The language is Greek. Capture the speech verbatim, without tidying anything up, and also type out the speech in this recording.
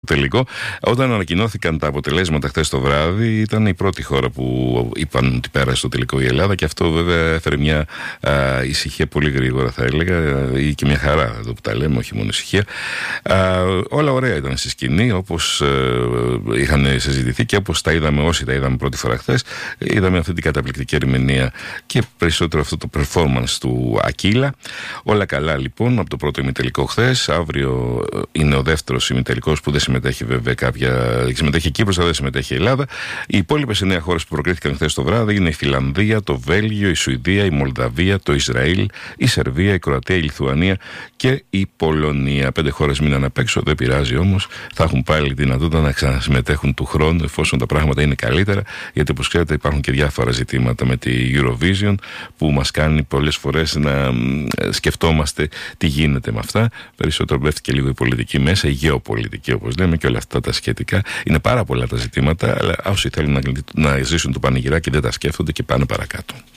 τελικό. Όταν ανακοινώθηκαν τα αποτελέσματα χθες το βράδυ, ήταν η πρώτη χώρα που είπαν ότι πέρασε στο τελικό η Ελλάδα, και αυτό βέβαια έφερε μια α, ησυχία πολύ γρήγορα, θα έλεγα, ή και μια χαρά εδώ που τα λέμε, όχι μόνο ησυχία. Α, όλα ωραία ήταν στη σκηνή, όπως ε, είχαν συζητηθεί και όπως τα είδαμε όσοι τα είδαμε πρώτη φορά χθες. Είδαμε αυτή την καταπληκτική ερμηνεία και περισσότερο αυτό το performance του Ακύλα. Όλα καλά λοιπόν από το πρώτο ημιτελικό χθες. Αύριο είναι ο δεύτερος ημιτελικός που δεν συμμετέχει βέβαια κάποια. Συμμετέχει η Κύπρος, αλλά δεν συμμετέχει η Ελλάδα. Οι υπόλοιπες εννέα χώρες που προκρίθηκαν χθες το βράδυ είναι η Φιλανδία, το Βέλγιο, η Σουηδία, η Μολδαβία, το Ισραήλ, η Σερβία, η Κροατία, η Λιθουανία και η Πολωνία. Πέντε χώρες μείναν απ' έξω, δεν πειράζει όμως. Θα έχουν πάλι δυνατότητα να ξανασυμμετέχουν του χρόνου εφόσον τα πράγματα είναι καλύτερα. Γιατί όπως ξέρετε υπάρχουν και διάφορα ζητήματα με τη Eurovision που μας κάνει πολλές φορές να σκεφτόμαστε τι γίνεται με αυτά. Περισσότερο πέφτει και λίγο η πολιτική μέσα, η γεωπολιτική όπως λέμε, και όλα αυτά τα σχετικά. Είναι πάρα πολλά τα ζητήματα, αλλά όσοι θέλουν να, να ζήσουν το πανηγυράκι δεν τα σκέφτονται και πάνε παρακάτω.